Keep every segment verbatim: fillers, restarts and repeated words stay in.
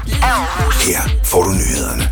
Her får du nyhederne.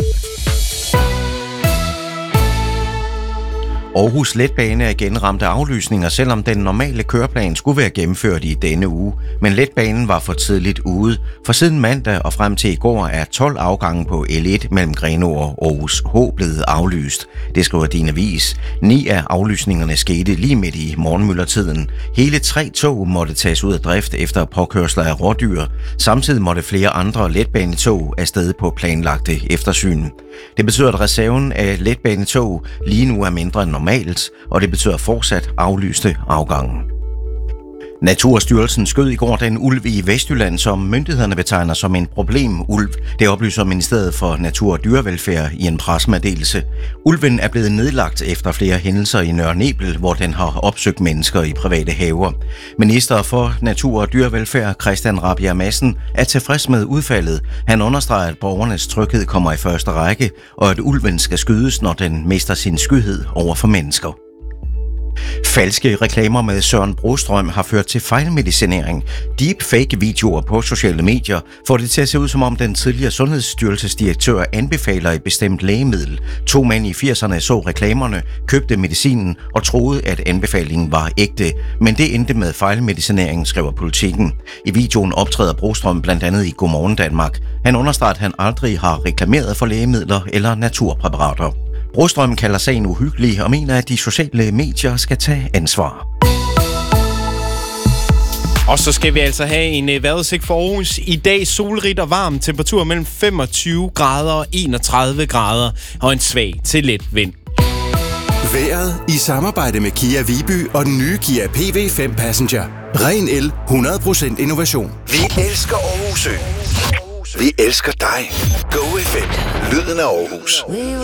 Aarhus Letbane er igen ramt af aflysninger, selvom den normale køreplan skulle være gennemført i denne uge. Men letbanen var for tidligt ude, for siden mandag og frem til i går er tolv afgange på L et mellem Grenaa og Aarhus H blevet aflyst. Det skriver Din Avis. Ni af aflysningerne skete lige midt i morgenmyldertiden. Hele tre tog måtte tages ud af drift efter påkørsler af rådyr. Samtidig måtte flere andre letbanetog afsted på planlagte eftersyn. Det betyder, at reserven af letbanetog lige nu er mindre end normalt, og det betyder fortsat aflyste afgange. Naturstyrelsen skød i går den ulv i Vestjylland, som myndighederne betegner som en problemulv. Det oplyser Ministeriet for Natur og Dyrevelfærd i en pressemeddelelse. Ulven er blevet nedlagt efter flere hændelser i Nørre Nebel, hvor den har opsøgt mennesker i private haver. Minister for Natur og Dyrevelfærd, Christian Rabjerg Madsen, er tilfreds med udfaldet. Han understreger, at borgernes tryghed kommer i første række, og at ulven skal skydes, når den mister sin skyhed over for mennesker. Falske reklamer med Søren Brostrøm har ført til fejlmedicinering. Deepfake-videoer på sociale medier får det til at se ud, som om den tidligere sundhedsstyrelsesdirektør anbefaler et bestemt lægemiddel. To mænd i firserne så reklamerne, købte medicinen og troede, at anbefalingen var ægte. Men det endte med fejlmedicinering, skriver Politiken. I videoen optræder Brostrøm blandt andet i Godmorgen Danmark. Han understreger, at han aldrig har reklameret for lægemidler eller naturpræparater. Brostrøm kalder sagen uhyggelig og mener, at de sociale medier skal tage ansvar. Og så skal vi altså have en vejrudsigt for Aarhus. I dag solrigt og varm, temperatur mellem femogtyve grader og enogtredive grader og en svag til let vind. Vejret i samarbejde med Kia Viby og den nye Kia P V fem Passenger. Ren el, hundrede procent innovation. Vi elsker Aarhus Ø. Vi elsker dig. Go F M. Lyden af Aarhus.